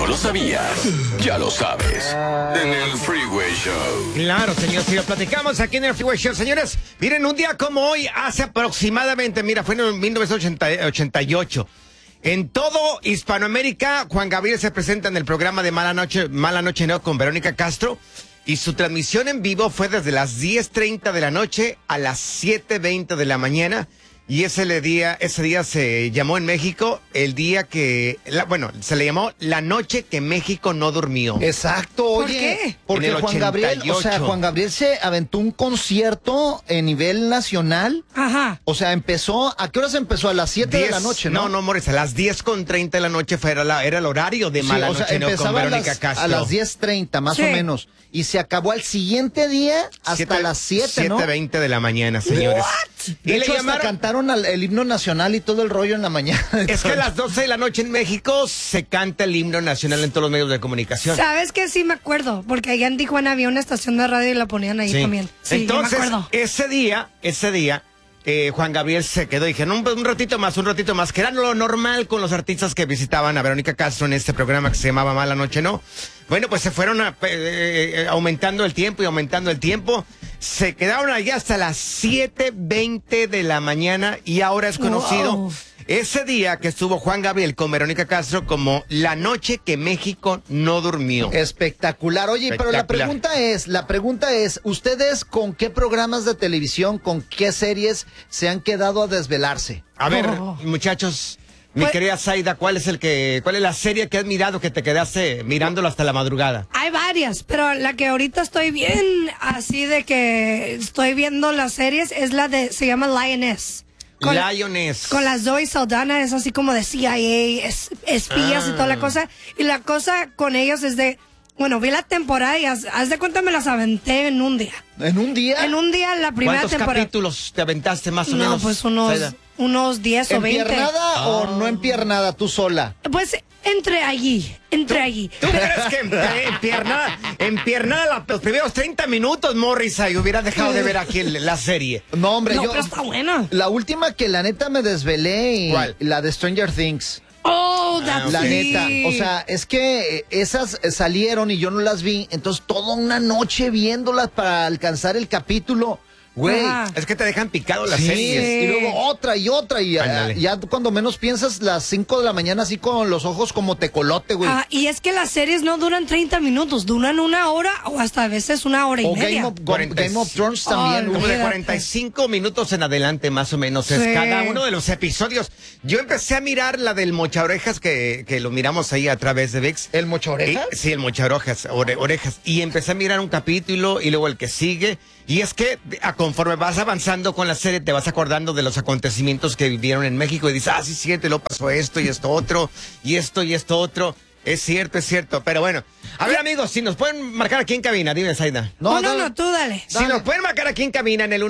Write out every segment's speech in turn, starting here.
lo sabías? Ya lo sabes. En el Freeway Show. Claro, señor, si lo platicamos aquí en el Freeway Show. Señores, miren, un día como hoy, hace aproximadamente, mira, fue en 1988. En todo Hispanoamérica, Juan Gabriel se presenta en el programa de Mala Noche No con Verónica Castro. Y su transmisión en vivo fue desde las 10:30 de la noche a las 7:20 de la mañana. Y ese día se llamó en México el día que, se le llamó la noche que México no durmió. Exacto, ¿Por oye. qué? Porque Juan Gabriel se aventó un concierto a nivel nacional. Ajá. O sea, ¿a qué horas empezó? A las 7 de la noche, ¿no? No, Morris, a las 10:30 de la noche era el horario de Mala Noche No con Verónica Castro. A las 10:30, más o menos. Y se acabó al siguiente día hasta las 7, ¿no? 7:20 de la mañana, señores. What? De hecho, hasta cantaron el himno nacional y todo el rollo en la mañana. Es que a las 12 de la noche en México se canta el himno nacional en todos los medios de comunicación. ¿Sabes qué? Sí me acuerdo, porque allá en Tijuana había una estación de radio y la ponían ahí también. Sí, entonces, me acuerdo. ese día, Juan Gabriel se quedó y dije, un ratito más, que era lo normal con los artistas que visitaban a Verónica Castro en este programa que se llamaba Mala Noche No. Bueno, pues se fueron aumentando el tiempo. Se quedaron allá hasta las 7:20 de la mañana y ahora es conocido ese día que estuvo Juan Gabriel con Verónica Castro como la noche que México no durmió. Espectacular. Oye, pero la pregunta es, ¿ustedes con qué programas de televisión, con qué series se han quedado a desvelarse? A ver, muchachos, mi querida Zaida, ¿cuál es la serie que has mirado que te quedaste mirándolo hasta la madrugada? Hay varias, pero la que ahorita estoy bien, así de que estoy viendo las series, es se llama Lioness. Lioness. Con la Zoe Saldana, es así como de CIA, espías y toda la cosa. Y la cosa con ellos es vi la temporada y haz de cuenta me las aventé en un día. ¿En un día? En un día la primera temporada. ¿Cuántos capítulos te aventaste más o menos? No, pues unos 10 o 20. ¿Empiernada o no empiernada, tú sola? Pues entre allí. ¿Tú crees que empiernada los primeros 30 minutos, Morris, y hubiera dejado de ver aquí la serie? No, hombre, pero está buena. La última que la neta me desvelé, ¿cuál? La de Stranger Things. La neta, o sea, es que esas salieron y yo no las vi, entonces toda una noche viéndolas para alcanzar el capítulo. Güey, es que te dejan picado las series. Y luego otra y ya cuando menos piensas, las 5 de la mañana así con los ojos como tecolote, güey. Y es que las series no duran 30 minutos, duran 1 hora o hasta a veces 1 hora y media. Game of Thrones también. Como de 45 minutos en adelante, más o menos, es cada uno de los episodios. Yo empecé a mirar la del Mochaorejas, que lo miramos ahí a través de ViX. ¿El Mochaorejas? Sí, el Mochaorejas, orejas. Y empecé a mirar un capítulo y luego el que sigue. Y es que conforme vas avanzando con la serie, te vas acordando de los acontecimientos que vivieron en México y dices, sí, cierto, lo pasó esto y esto otro, y esto otro. Es cierto, pero bueno. A ver, amigos, si nos pueden marcar aquí en cabina, dime, Zaida. No, tú dale. Si nos pueden marcar aquí en cabina en el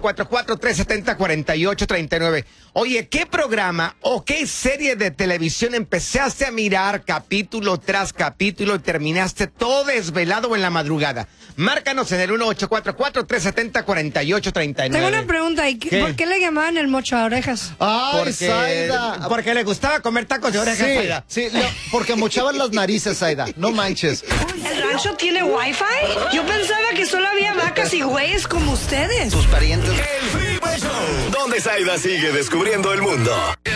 1844-370-4839. Oye, ¿qué programa o qué serie de televisión empezaste a mirar capítulo tras capítulo y terminaste todo desvelado en la madrugada? Márcanos en el 1844-370-4839. Tengo una pregunta, ¿por qué le llamaban el Mochaorejas? Zaida. Porque le gustaba comer tacos de orejas, Zaida. Sí, porque mochaban las narices, Zaida. No manches. ¿El rancho tiene wifi? Yo pensaba que solo había vacas y güeyes como ustedes. Sus parientes. El Freeway Show, donde Zaida sigue descubriendo el mundo.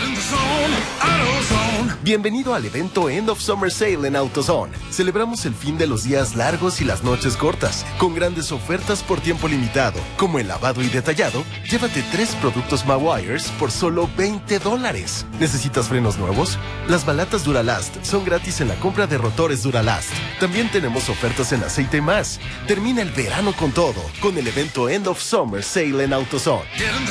Bienvenido al evento End of Summer Sale en AutoZone. Celebramos el fin de los días largos y las noches cortas, con grandes ofertas por tiempo limitado, como el lavado y detallado. Llévate 3 productos Mawires por solo $20. ¿Necesitas frenos nuevos? Las balatas Duralast son gratis en la compra de rotores Duralast. También tenemos ofertas en aceite y más. Termina el verano con todo, con el evento End of Summer Sale en AutoZone.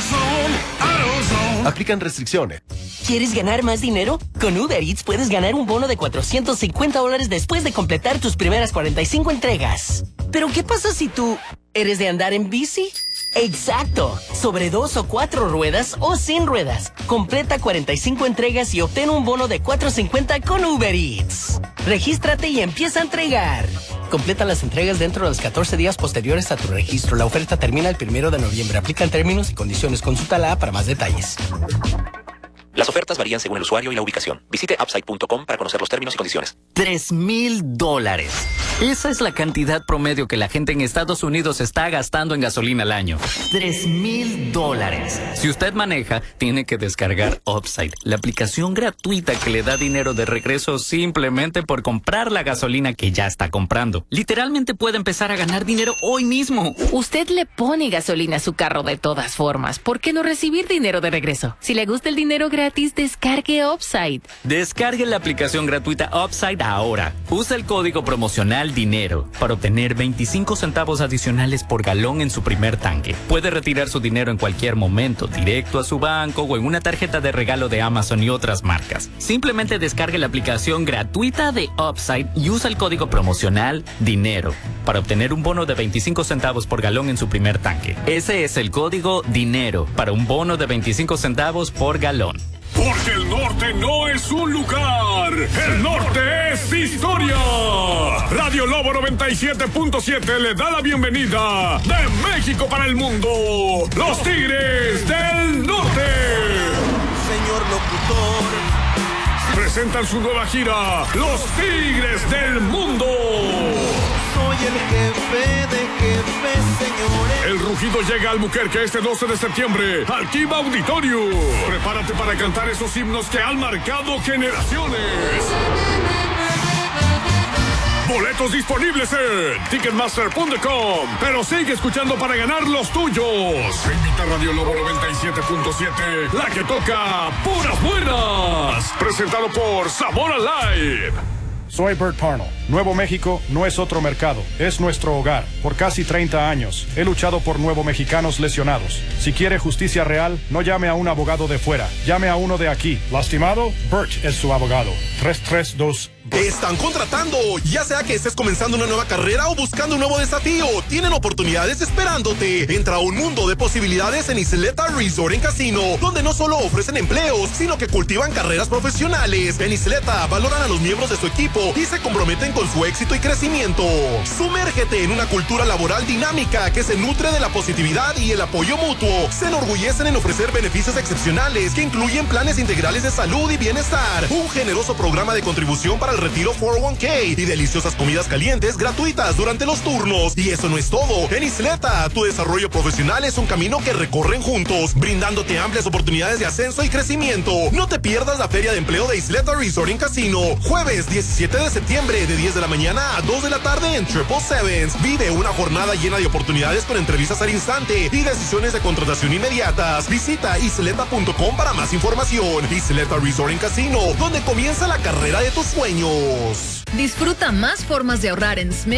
Aplican restricciones. ¿Quieres ganar más dinero? Con Uber Eats puedes ganar un bono de $450 después de completar tus primeras 45 entregas. ¿Pero qué pasa si tú eres de andar en bici? Exacto, sobre 2 o 4 ruedas o sin ruedas. Completa 45 entregas y obtén un bono de $450 con Uber Eats. Regístrate y empieza a entregar. Completa las entregas dentro de los 14 días posteriores a tu registro. La oferta termina el 1 de noviembre. Aplican términos y condiciones. Consulta la app para más detalles. Las ofertas varían según el usuario y la ubicación. Visite upside.com para conocer los términos y condiciones. $3,000. Esa es la cantidad promedio que la gente en Estados Unidos está gastando en gasolina al año. $3,000. Si usted maneja, tiene que descargar Upside, la aplicación gratuita que le da dinero de regreso simplemente por comprar la gasolina que ya está comprando. Literalmente puede empezar a ganar dinero hoy mismo. Usted le pone gasolina a su carro de todas formas. ¿Por qué no recibir dinero de regreso? Si le gusta el dinero gratis, descargue Upside. Descargue la aplicación gratuita Upside ahora. Usa el código promocional DINERO para obtener 25 centavos adicionales por galón en su primer tanque. Puede retirar su dinero en cualquier momento, directo a su banco o en una tarjeta de regalo de Amazon y otras marcas. Simplemente descargue la aplicación gratuita de Upside y usa el código promocional DINERO para obtener un bono de 25 centavos por galón en su primer tanque. Ese es el código DINERO para un bono de 25 centavos por galón. Porque el norte no es un lugar, el norte es historia. Radio Lobo 97.7 le da la bienvenida de México para el mundo, los Tigres del Norte. Señor locutor, presentan su nueva gira, Los Tigres del Mundo. Soy el jefe de jefes, señores. El rugido llega al Albuquerque este 12 de septiembre al Kim Auditorio. Prepárate para cantar esos himnos que han marcado generaciones. Boletos disponibles en Ticketmaster.com. Pero sigue escuchando para ganar los tuyos. Se invita Radio Lobo 97.7, la que toca puras buenas. Presentado por Sabor Alive. Soy Bert Parnell. Nuevo México no es otro mercado, es nuestro hogar. Por casi 30 años, he luchado por nuevo mexicanos lesionados. Si quiere justicia real, no llame a un abogado de fuera, llame a uno de aquí. ¿Lastimado? Bert es su abogado. 332. Están contratando, ya sea que estés comenzando una nueva carrera o buscando un nuevo desafío. Tienen oportunidades esperándote. Entra a un mundo de posibilidades en Isleta Resort and Casino, donde no solo ofrecen empleos, sino que cultivan carreras profesionales. En Isleta valoran a los miembros de su equipo y se comprometen con su éxito y crecimiento. Sumérgete en una cultura laboral dinámica que se nutre de la positividad y el apoyo mutuo. Se enorgullecen en ofrecer beneficios excepcionales que incluyen planes integrales de salud y bienestar, un generoso programa de contribución para el retiro 401k y deliciosas comidas calientes gratuitas durante los turnos. Y eso no es todo. En Isleta, tu desarrollo profesional es un camino que recorren juntos, brindándote amplias oportunidades de ascenso y crecimiento. No te pierdas la Feria de Empleo de Isleta Resort and Casino, jueves 17 de septiembre de 10 de la mañana a 2 de la tarde en Triple Sevens. Vive una jornada llena de oportunidades con entrevistas al instante y decisiones de contratación inmediatas. Visita isleta.com para más información. Isleta Resort and Casino, donde comienza la carrera de tus sueños. Disfruta más formas de ahorrar en Smith